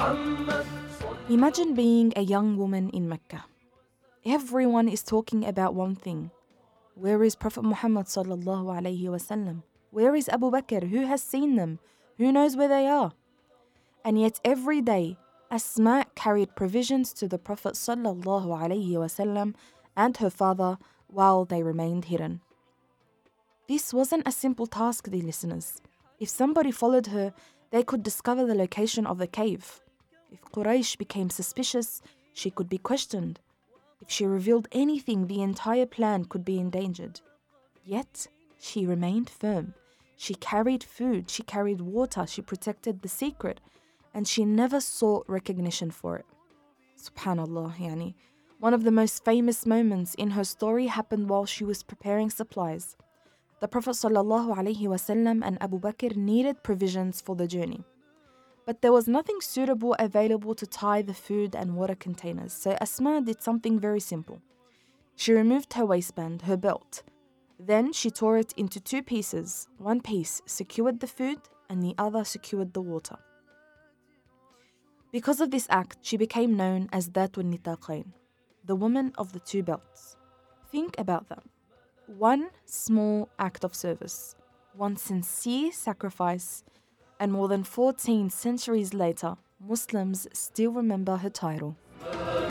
Imagine being a young woman in Mecca. Everyone is talking about one thing. Where is Prophet Muhammad sallallahu alaihi wasallam? Where is Abu Bakr? Who has seen them? Who knows where they are? And yet every day, Asma carried provisions to the Prophet sallallahu alaihi wasallam and her father while they remained hidden. This wasn't a simple task, dear listeners. If somebody followed her, they could discover the location of the cave. If Quraysh became suspicious, she could be questioned. If she revealed anything, the entire plan could be endangered. Yet, she remained firm. She carried food, she carried water, she protected the secret, and she never sought recognition for it. Subhanallah, yani. One of the most famous moments in her story happened while she was preparing supplies. The Prophet ﷺ and Abu Bakr needed provisions for the journey. But there was nothing suitable available to tie the food and water containers, so Asma did something very simple. She removed her waistband, her belt. Then she tore it into two pieces. One piece secured the food and the other secured the water. Because of this act, she became known as Dhatun Nitaqain, the woman of the two belts. Think about that. One small act of service, one sincere sacrifice, and more than 14 centuries later, Muslims still remember her title.